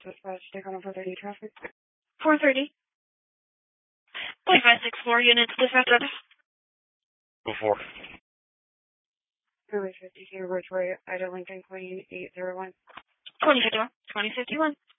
Dispatch, take on 430 traffic. 430. 564 units dispatched. Before. Highway 52, Ridgeway, Ida Lincoln, Queen, 801. 2051. 2051.